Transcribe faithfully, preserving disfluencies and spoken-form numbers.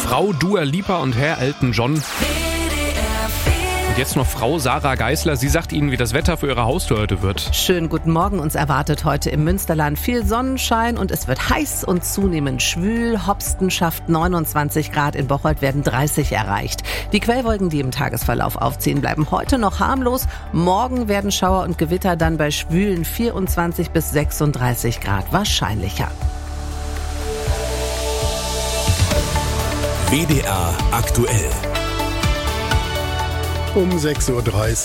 Frau Dua Lipa und Herr Elton John. Und jetzt noch Frau Sarah Geisler. Sie sagt Ihnen, wie das Wetter für Ihre Haustür heute wird. Schönen guten Morgen. Uns erwartet heute im Münsterland viel Sonnenschein und es wird heiß und zunehmend schwül. Hopsten schafft neunundzwanzig Grad, in Bocholt werden dreißig erreicht. Die Quellwolken, die im Tagesverlauf aufziehen, bleiben heute noch harmlos. Morgen werden Schauer und Gewitter dann bei schwülen vierundzwanzig bis sechsunddreißig Grad wahrscheinlicher. W D R aktuell. Um sechs Uhr dreißig.